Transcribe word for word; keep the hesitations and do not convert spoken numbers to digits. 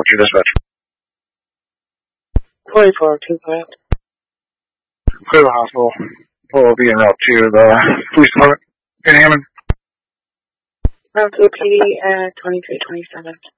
you dispatch? twenty-four, two five. Clear the hospital. We'll be en route to the police department in Hammond. Route to P D at twenty-three twenty-seven.